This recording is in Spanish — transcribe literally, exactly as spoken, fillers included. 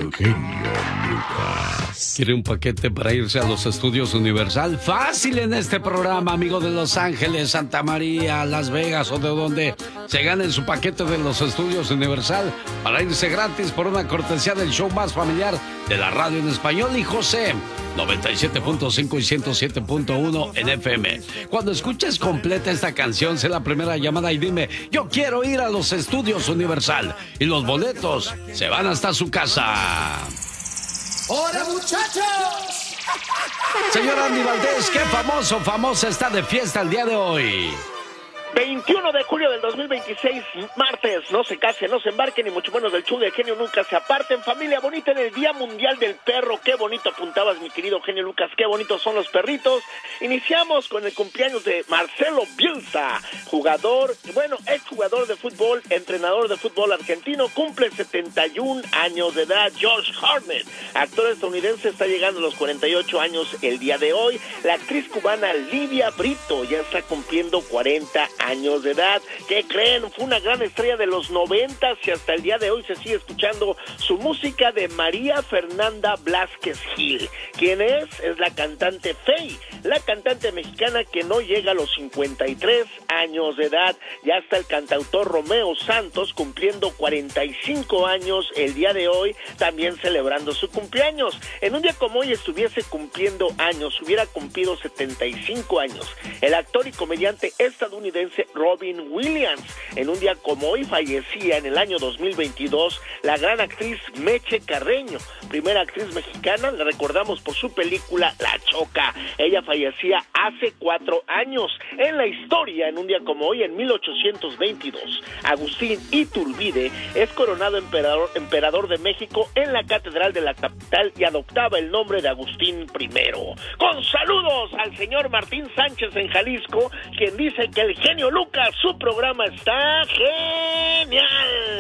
el genio Lucas. ¿Quiere un paquete para irse a los estudios Universal? Fácil en este programa, amigo de Los Ángeles, Santa María, Las Vegas o de donde se ganen su paquete de los estudios Universal para irse gratis por una cortesía del show más familiar de la radio en español y José, noventa y siete punto cinco y ciento siete punto uno en F M. Cuando escuches completa esta canción, sé la primera llamada y dime, yo quiero ir a los estudios Universal. Y los boletos se van hasta su casa. ¡Hola, muchachos! Señor Andy Valdés, ¿qué famoso, famosa está de fiesta el día de hoy? veintiuno de julio del dos mil veintiséis, martes. No se casen, no se embarquen, ni mucho menos del show de Genio nunca se aparten. Familia bonita, en el Día Mundial del Perro. Qué bonito apuntabas, mi querido Genio Lucas. Qué bonitos son los perritos. Iniciamos con el cumpleaños de Marcelo Bielsa, jugador, bueno, exjugador de fútbol, entrenador de fútbol argentino. Cumple setenta y un años de edad. Josh Hartnett, actor estadounidense, está llegando a los cuarenta y ocho años el día de hoy. La actriz cubana Lidia Brito ya está cumpliendo cuarenta años de edad. ¿Qué creen? Fue una gran estrella de los noventas y hasta el día de hoy se sigue escuchando su música, de María Fernanda Blázquez Gil. ¿Quién es? Es la cantante Fey, la cantante mexicana que no llega a los cincuenta y tres años de edad. Ya está el cantautor Romeo Santos cumpliendo cuarenta y cinco años el día de hoy, también celebrando su cumpleaños. En un día como hoy estuviese cumpliendo años, hubiera cumplido setenta y cinco años, el actor y comediante estadounidense Robin Williams. En un día como hoy fallecía en el año dos mil veintidós la gran actriz Meche Carreño, primera actriz mexicana, la recordamos por su película La Choca. Ella fallecía hace cuatro años. En la historia, en un día como hoy, en mil ochocientos veintidós, Agustín Iturbide es coronado emperador, emperador de México en la Catedral de la capital y adoptaba el nombre de Agustín primero. Con saludos al señor Martín Sánchez en Jalisco, quien dice que el genio Lucas, su programa está genial.